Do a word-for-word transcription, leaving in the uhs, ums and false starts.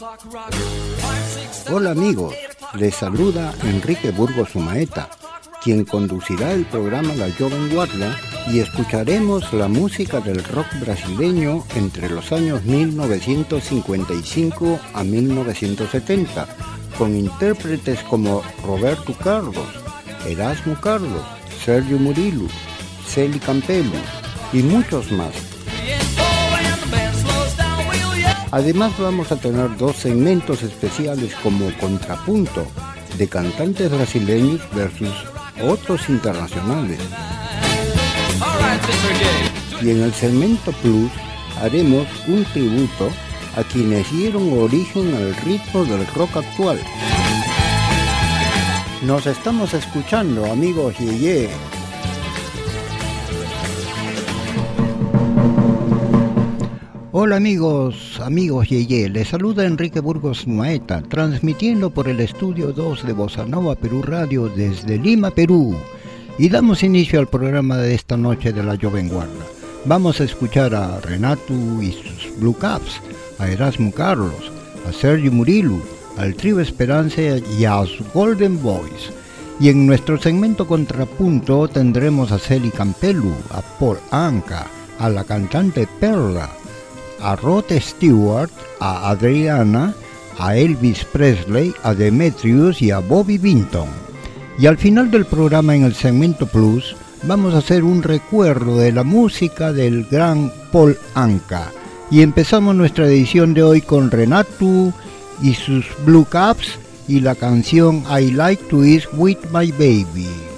Hola amigos, les saluda Enrique Burgos Sumaeta, quien conducirá el programa La Joven Guarda, y escucharemos la música del rock brasileño entre los años mil novecientos cincuenta y cinco a mil novecientos setenta, con intérpretes como Roberto Carlos, Erasmo Carlos, Sergio Murillo, Celi Campelo y muchos más. Además vamos a tener dos segmentos especiales como Contrapunto, de cantantes brasileños versus otros internacionales. Y en el segmento Plus haremos un tributo a quienes dieron origen al ritmo del rock actual. Nos estamos escuchando, amigos Yeye. Hola amigos, amigos Yeye, les saluda Enrique Burgos Maeta, transmitiendo por el estudio dos de Bossa Nova Perú Radio desde Lima, Perú. Y damos inicio al programa de esta noche de La Joven Guarda. Vamos a escuchar a Renato y sus Blue Caps, a Erasmo Carlos, a Sergio Murillo, al Trío Esperanza y a sus Golden Boys. Y en nuestro segmento Contrapunto tendremos a Celi Campelo, a Paul Anka, a la cantante Perla, a Rod Stewart, a Adriana, a Elvis Presley, a Demetrius y a Bobby Vinton. Y al final del programa, en el segmento Plus, vamos a hacer un recuerdo de la música del gran Paul Anka. Y empezamos nuestra edición de hoy con Renato y sus Blue Caps y la canción I Like to Eat With My Baby.